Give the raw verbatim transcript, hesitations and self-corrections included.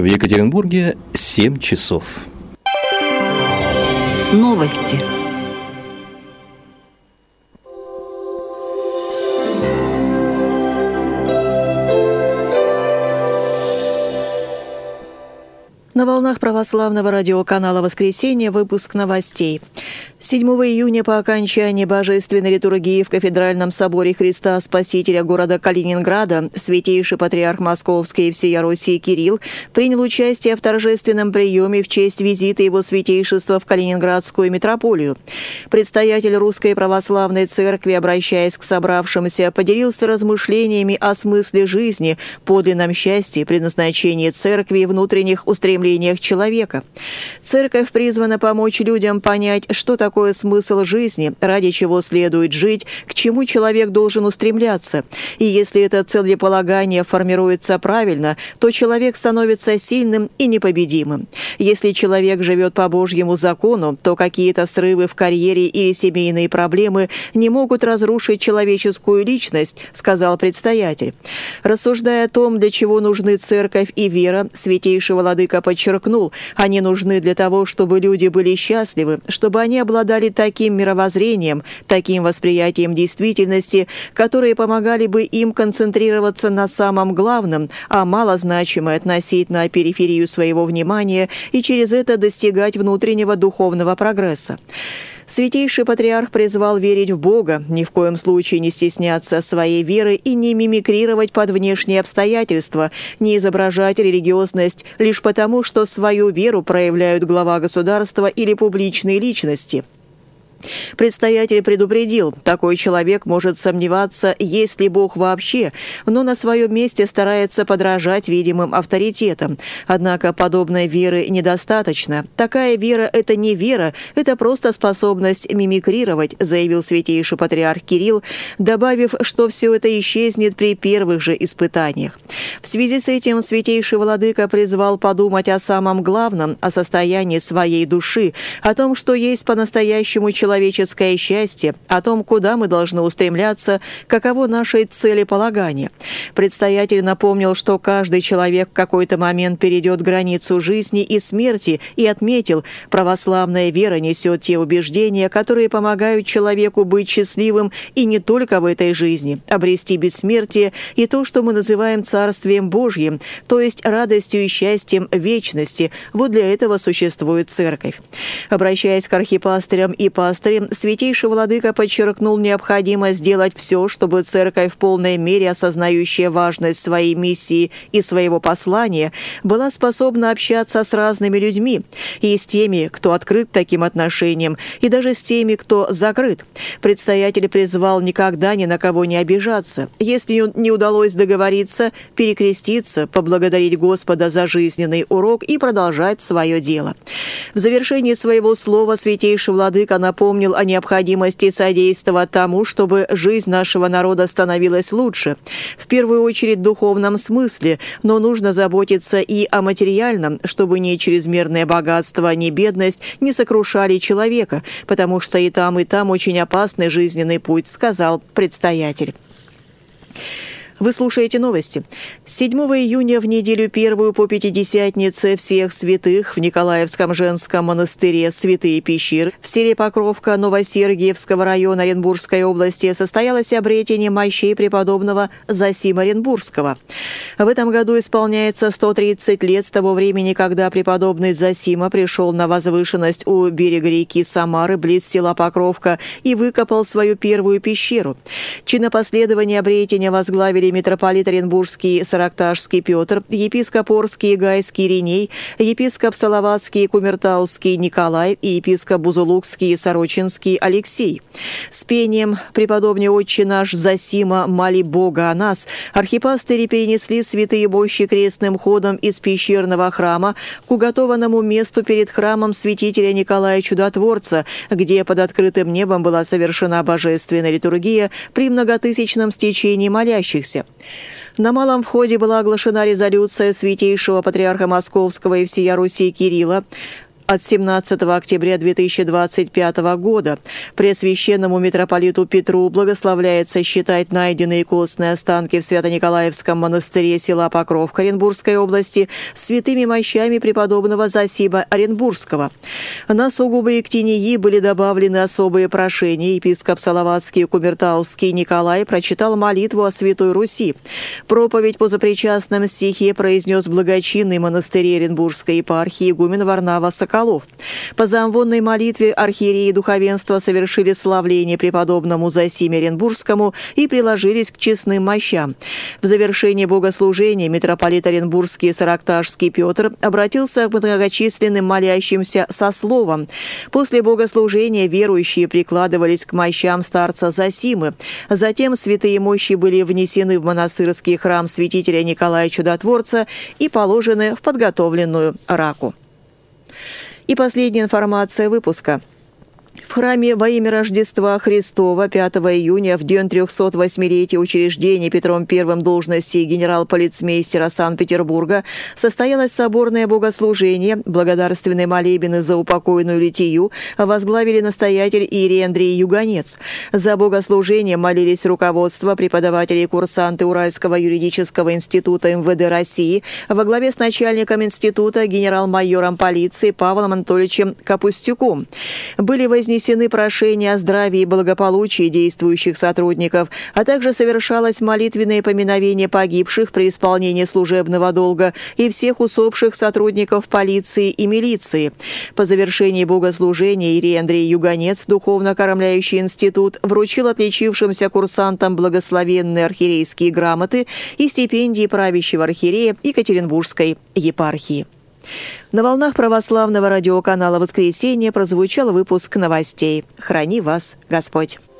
В Екатеринбурге семь часов. Новости. На волнах православного радиоканала «Воскресенье» выпуск новостей. седьмого июня по окончании божественной литургии в Кафедральном соборе Христа Спасителя города Калининграда святейший патриарх Московский и всея Руси Кирилл принял участие в торжественном приеме в честь визита его святейшества в Калининградскую митрополию. Предстоятель Русской Православной Церкви, обращаясь к собравшимся, поделился размышлениями о смысле жизни, подлинном счастье, предназначении Церкви и внутренних устремлениях человека. Церковь призвана помочь людям понять, что такое смысл жизни, ради чего следует жить, к чему человек должен устремляться. И если это целеполагание формируется правильно, то человек становится сильным и непобедимым. Если человек живет по Божьему закону, то какие-то срывы в карьере или семейные проблемы не могут разрушить человеческую личность, сказал предстоятель. Рассуждая о том, для чего нужны церковь и вера, святейший владыка подчеркнул, они нужны для того, чтобы люди были счастливы, чтобы они обладали таким мировоззрением, таким восприятием действительности, которые помогали бы им концентрироваться на самом главном, а малозначимое относить на периферию своего внимания и через это достигать внутреннего духовного прогресса. Святейший патриарх призвал верить в Бога, ни в коем случае не стесняться своей веры и не мимикрировать под внешние обстоятельства, не изображать религиозность лишь потому, что свою веру проявляют глава государства или публичные личности. Предстоятель предупредил, такой человек может сомневаться, есть ли Бог вообще, но на своем месте старается подражать видимым авторитетам. Однако подобной веры недостаточно. Такая вера – это не вера, это просто способность мимикрировать, заявил святейший патриарх Кирилл, добавив, что все это исчезнет при первых же испытаниях. В связи с этим святейший владыка призвал подумать о самом главном, о состоянии своей души, о том, что есть по-настоящему человек, человеческое счастье, о том, куда мы должны устремляться, каково наше целеполагание. Предстоятель напомнил, что каждый человек в какой-то момент перейдет границу жизни и смерти, и отметил, православная вера несет те убеждения, которые помогают человеку быть счастливым и не только в этой жизни, обрести бессмертие и то, что мы называем Царствием Божьим, то есть радостью и счастьем вечности. Вот для этого существует Церковь. Обращаясь к архипастырям и пастырям, святейший владыка подчеркнул необходимость сделать все, чтобы Церковь в полной мере, осознающая важность своей миссии и своего послания, была способна общаться с разными людьми, и с теми, кто открыт таким отношениям, и даже с теми, кто закрыт. Предстоятель призвал никогда ни на кого не обижаться. Если не удалось договориться, перекреститься, поблагодарить Господа за жизненный урок и продолжать свое дело. В завершении своего слова святейший владыка напомнил о необходимости содействовать тому, чтобы жизнь нашего народа становилась лучше. В первую очередь в духовном смысле, но нужно заботиться и о материальном, чтобы ни чрезмерное богатство, ни бедность не сокрушали человека, потому что и там, и там очень опасный жизненный путь, сказал предстоятель. Вы слушаете новости. седьмого июня в неделю первую по Пятидесятнице всех святых в Николаевском женском монастыре Святые Пещеры в селе Покровка Новосергиевского района Оренбургской области состоялось обретение мощей преподобного Зосима Оренбургского. В этом году исполняется сто тридцать лет с того времени, когда преподобный Зосима пришел на возвышенность у берега реки Самары близ села Покровка и выкопал свою первую пещеру. Чинопоследование обретения возглавили митрополит Оренбургский Саракташский Петр, епископ Орский Гайский Ириней, епископ Салаватский Кумертауский Николай и епископ Бузулукский Сорочинский Алексей. С пением «Преподобный Отче наш Зосима, моли Бога о нас» архипастыри перенесли святые мощи крестным ходом из пещерного храма к уготованному месту перед храмом святителя Николая Чудотворца, где под открытым небом была совершена божественная литургия при многотысячном стечении молящихся. На малом входе была оглашена резолюция святейшего патриарха Московского и всея Руси Кирилла от семнадцатого октября две тысячи двадцать пятого года. Преосвященному митрополиту Петру благословляется считать найденные костные останки в Свято-Николаевском монастыре села Покров Оренбургской области святыми мощами преподобного Зосима Оренбургского. На сугубые ктинии были добавлены особые прошения. Епископ Салаватский и Кумертауский Николай прочитал молитву о Святой Руси. Проповедь по запричастном стихе произнес благочинный монастырь Оренбургской епархии игумен Варнава Соколов. По замвонной молитве архиереи и духовенство совершили славление преподобному Зосиме Оренбургскому и приложились к честным мощам. В завершении богослужения митрополит Оренбургский Саракташский Петр обратился к многочисленным молящимся со словом. После богослужения верующие прикладывались к мощам старца Зосимы. Затем святые мощи были внесены в монастырский храм святителя Николая Чудотворца и положены в подготовленную раку. И последняя информация выпуска. В храме во имя Рождества Христова пятого июня, в день трехсотвосьмилетия учреждения Петром Первым должности генерал-полицмейстера Санкт-Петербурга состоялось соборное богослужение, благодарственные молебены за упокойную литию возглавили настоятель иерей Андрей Юганец. За богослужение молились руководство, преподаватели и курсанты Уральского юридического института эм вэ дэ России во главе с начальником института генерал-майором полиции Павлом Анатольевичем Капустюком. Были вознесены прошения о здравии и благополучии действующих сотрудников, а также совершалось молитвенное поминовение погибших при исполнении служебного долга и всех усопших сотрудников полиции и милиции. По завершении богослужения иерей Андрей Юганец, духовно окормляющий институт, вручил отличившимся курсантам благословенные архиерейские грамоты и стипендии правящего архиерея Екатеринбургской епархии. На волнах православного радиоканала «Воскресенье» прозвучал выпуск новостей. Храни вас Господь!